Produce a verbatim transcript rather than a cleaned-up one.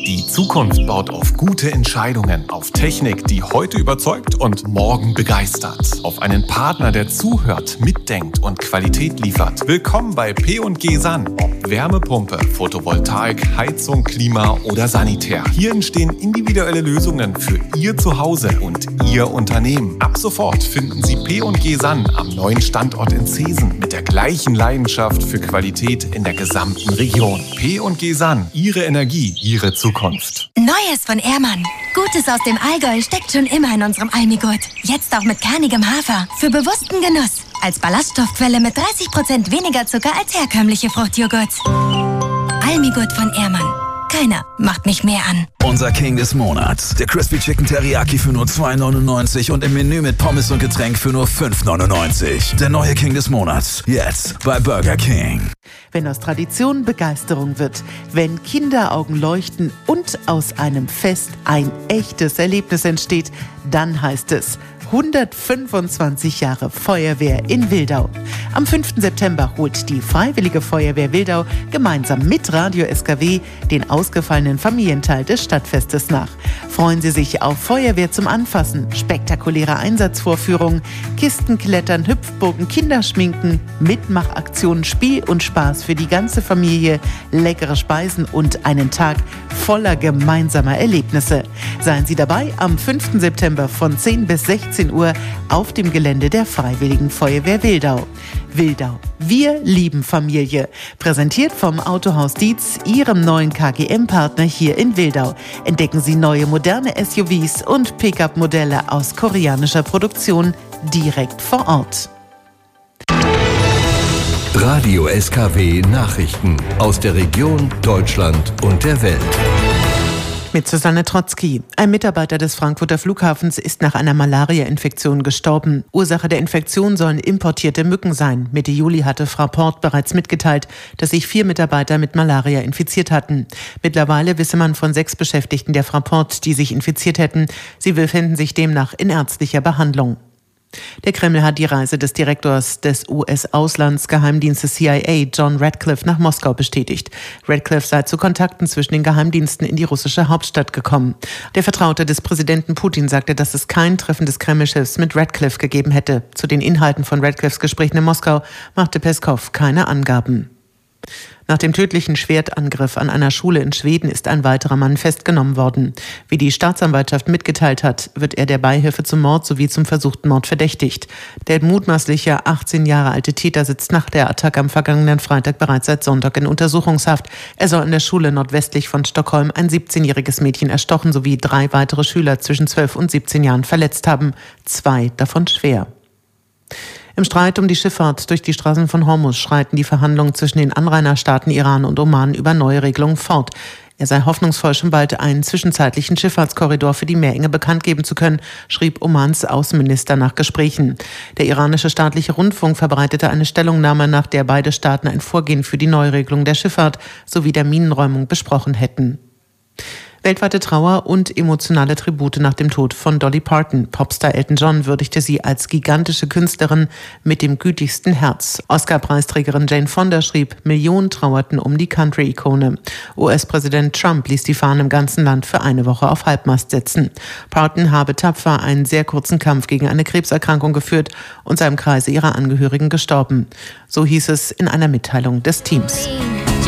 Die Zukunft baut auf gute Entscheidungen, auf Technik, die heute überzeugt und morgen begeistert. Auf einen Partner, der zuhört, mitdenkt und Qualität liefert. Willkommen bei P und G San. Ob Wärmepumpe, Photovoltaik, Heizung, Klima oder Sanitär. Hier entstehen individuelle Lösungen für Ihr Zuhause und Ihr Unternehmen. Ab sofort finden Sie P und G San am neuen Standort in Zeesen mit der gleichen Leidenschaft für Qualität in der gesamten Region. P und G San, Ihre Energie, Ihre Zukunft. Neues von Ehrmann. Gutes aus dem Allgäu steckt schon immer in unserem Almigurt. Jetzt auch mit kernigem Hafer. Für bewussten Genuss. Als Ballaststoffquelle mit dreißig Prozent weniger Zucker als herkömmliche Fruchtjoghurt. Almigurt von Ehrmann. Keiner macht mich mehr an. Unser King des Monats. Der Crispy Chicken Teriyaki für nur zwei neunundneunzig und im Menü mit Pommes und Getränk für nur fünf neunundneunzig. Der neue King des Monats. Jetzt bei Burger King. Wenn aus Tradition Begeisterung wird, wenn Kinderaugen leuchten und aus einem Fest ein echtes Erlebnis entsteht, dann heißt es hundertfünfundzwanzig Jahre Feuerwehr in Wildau. Am fünften September holt die Freiwillige Feuerwehr Wildau gemeinsam mit Radio S K W den ausgefallenen Familienteil des Stadtfestes nach. Freuen Sie sich auf Feuerwehr zum Anfassen, spektakuläre Einsatzvorführungen, Kistenklettern, Hüpfburgen, Kinderschminken, Mitmachaktionen, Spiel und Spaß für die ganze Familie, leckere Speisen und einen Tag voller gemeinsamer Erlebnisse. Seien Sie dabei am fünften September von zehn bis sechzehn Uhr auf dem Gelände der Freiwilligen Feuerwehr Wildau. Wildau, wir lieben Familie. Präsentiert vom Autohaus Dietz, Ihrem neuen K G M-Partner hier in Wildau. Entdecken Sie neue moderne S U Vs und Pickup-Modelle aus koreanischer Produktion direkt vor Ort. Radio S K W Nachrichten aus der Region, Deutschland und der Welt. Mit Susanne Trotzki. Ein Mitarbeiter des Frankfurter Flughafens ist nach einer Malaria-Infektion gestorben. Ursache der Infektion sollen importierte Mücken sein. Mitte Juli hatte Fraport bereits mitgeteilt, dass sich vier Mitarbeiter mit Malaria infiziert hatten. Mittlerweile wisse man von sechs Beschäftigten der Fraport, die sich infiziert hätten. Sie befinden sich demnach in ärztlicher Behandlung. Der Kreml hat die Reise des Direktors des U S-Auslandsgeheimdienstes C I A, John Ratcliffe, nach Moskau bestätigt. Ratcliffe sei zu Kontakten zwischen den Geheimdiensten in die russische Hauptstadt gekommen. Der Vertraute des Präsidenten Putin sagte, dass es kein Treffen des Kreml-Chefs mit Ratcliffe gegeben hätte. Zu den Inhalten von Ratcliffes Gesprächen in Moskau machte Peskow keine Angaben. Nach dem tödlichen Schwertangriff an einer Schule in Schweden ist ein weiterer Mann festgenommen worden. Wie die Staatsanwaltschaft mitgeteilt hat, wird er der Beihilfe zum Mord sowie zum versuchten Mord verdächtigt. Der mutmaßliche achtzehn Jahre alte Täter sitzt nach der Attacke am vergangenen Freitag bereits seit Sonntag in Untersuchungshaft. Er soll in der Schule nordwestlich von Stockholm ein siebzehnjähriges Mädchen erstochen sowie drei weitere Schüler zwischen zwölf und siebzehn Jahren verletzt haben, zwei davon schwer. Im Streit um die Schifffahrt durch die Straßen von Hormuz schreiten die Verhandlungen zwischen den Anrainerstaaten Iran und Oman über neue Regelungen fort. Er sei hoffnungsvoll, schon bald einen zwischenzeitlichen Schifffahrtskorridor für die Meerenge bekannt geben zu können, schrieb Omans Außenminister nach Gesprächen. Der iranische staatliche Rundfunk verbreitete eine Stellungnahme, nach der beide Staaten ein Vorgehen für die Neuregelung der Schifffahrt sowie der Minenräumung besprochen hätten. Weltweite Trauer und emotionale Tribute nach dem Tod von Dolly Parton. Popstar Elton John würdigte sie als gigantische Künstlerin mit dem gütigsten Herz. Oscar-Preisträgerin Jane Fonda schrieb, Millionen trauerten um die Country-Ikone. U S-Präsident Trump ließ die Fahnen im ganzen Land für eine Woche auf Halbmast setzen. Parton habe tapfer einen sehr kurzen Kampf gegen eine Krebserkrankung geführt und sei im Kreise ihrer Angehörigen gestorben. So hieß es in einer Mitteilung des Teams.